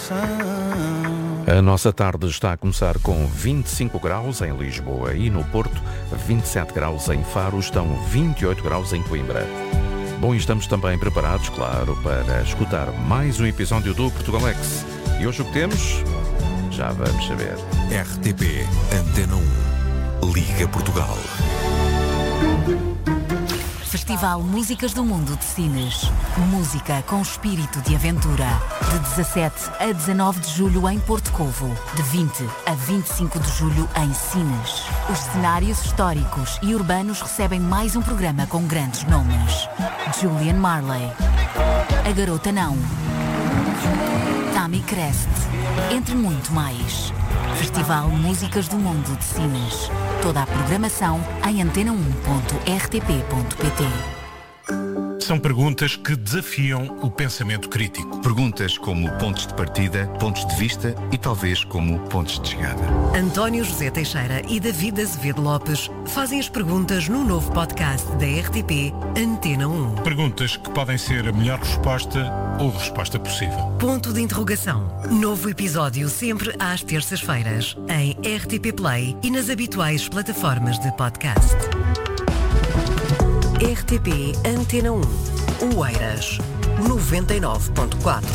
A nossa tarde está a começar com 25 graus em Lisboa e no Porto, 27 graus em Faro, estão 28 graus em Coimbra. Bom, e estamos também preparados, claro, para escutar mais um episódio do Portugalex. E hoje o que temos? Já vamos saber. RTP Antena 1 Liga Portugal. Festival Músicas do Mundo de Sines. Música com espírito de aventura. De 17 a 19 de julho em Porto Covo. De 20 a 25 de julho em Sines. Os cenários históricos e urbanos recebem mais um programa com grandes nomes. Julian Marley. A Garota Não. Tammy Crest. Entre muito mais. Festival Músicas do Mundo de Sines. Toda a programação em antena1.rtp.pt. São perguntas que desafiam o pensamento crítico. Perguntas como pontos de partida, pontos de vista e talvez como pontos de chegada. António José Teixeira e David Azevedo Lopes fazem as perguntas no novo podcast da RTP Antena 1. Perguntas que podem ser a melhor resposta ou resposta possível. Ponto de interrogação. Novo episódio sempre às terças-feiras em RTP Play e nas habituais plataformas de podcast. RTP Antena 1 Oeiras 99.4.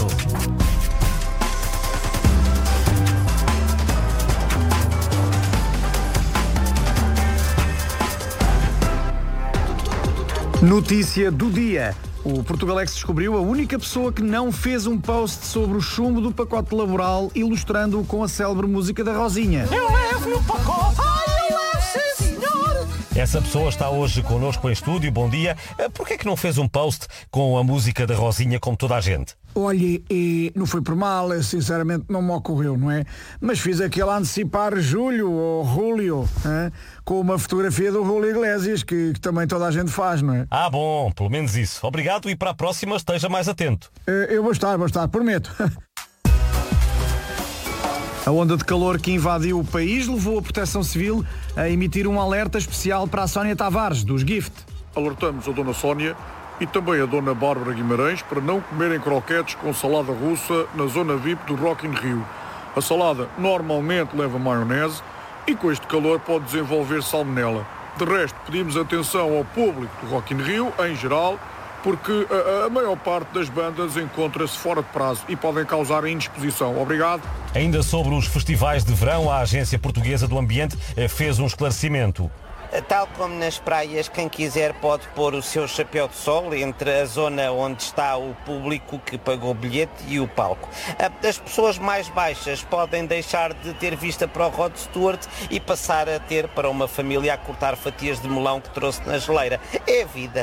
Notícia do dia. O Portugalex descobriu a única pessoa que não fez um post sobre o chumbo do pacote laboral, ilustrando-o com a célebre música da Rosinha. Eu levo no pacote. Ai, eu levo, sim, senhor. Essa pessoa está hoje connosco em estúdio. Bom dia. Porquê é que não fez um post com a música da Rosinha como toda a gente? Olha, não foi por mal, sinceramente não me ocorreu, não é? Mas fiz aquele antecipar Júlio ou Julio, com uma fotografia do Julio Iglesias, que também toda a gente faz, não é? Ah, bom, pelo menos isso. Obrigado e para a próxima esteja mais atento. Eu vou estar, prometo. A onda de calor que invadiu o país levou a Proteção Civil a emitir um alerta especial para a Sónia Tavares, dos Gift. Alertamos a Dona Sónia e também a Dona Bárbara Guimarães para não comerem croquetes com salada russa na zona VIP do Rock in Rio. A salada normalmente leva maionese e com este calor pode desenvolver salmonela. De resto, pedimos atenção ao público do Rock in Rio, em geral, porque a maior parte das bandas encontra-se fora de prazo e podem causar indisposição. Obrigado. Ainda sobre os festivais de verão, a Agência Portuguesa do Ambiente fez um esclarecimento. Tal como nas praias, quem quiser pode pôr o seu chapéu de sol entre a zona onde está o público que pagou o bilhete e o palco. As pessoas mais baixas podem deixar de ter vista para o Rod Stewart e passar a ter para uma família a cortar fatias de melão que trouxe na geleira. É a vida.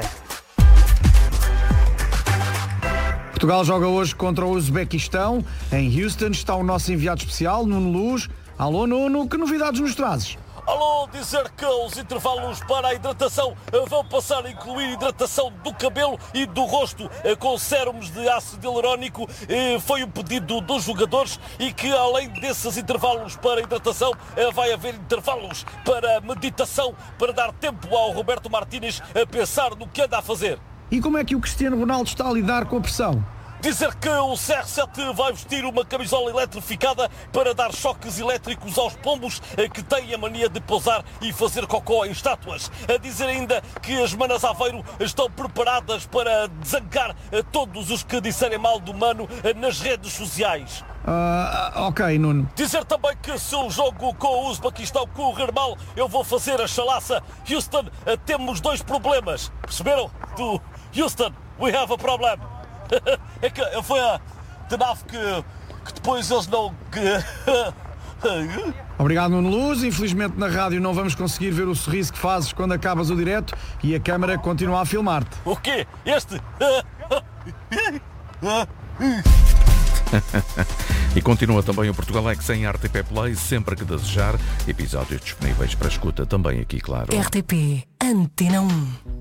Portugal joga hoje contra o Uzbequistão. Em Houston está o nosso enviado especial, Nuno Luz. Alô, Nuno, que novidades nos trazes? Alô, dizer que os intervalos para a hidratação vão passar a incluir hidratação do cabelo e do rosto com sérums de ácido hialurónico. Foi um pedido dos jogadores e que além desses intervalos para hidratação vai haver intervalos para meditação para dar tempo ao Roberto Martínez a pensar no que anda a fazer. E como é que o Cristiano Ronaldo está a lidar com a pressão? Dizer que o CR7 vai vestir uma camisola eletrificada para dar choques elétricos aos pombos que têm a mania de pousar e fazer cocó em estátuas. A dizer ainda que as Manas Aveiro estão preparadas para desancar todos os que disserem mal do Mano nas redes sociais. Ok, Nuno. Dizer também que se o jogo com o Uzbequistão correr mal, eu vou fazer a chalaça. Houston, temos dois problemas. Perceberam? Do Houston, we have a problem. É que foi de nave que depois eles não... Obrigado, Nuno Luz. Infelizmente na rádio não vamos conseguir ver o sorriso que fazes quando acabas o direto e a câmara continua a filmar-te. O quê? Este? E continua também o Portugalex em RTP Play, sempre que desejar. Episódios disponíveis para escuta também aqui, claro. RTP Antena 1.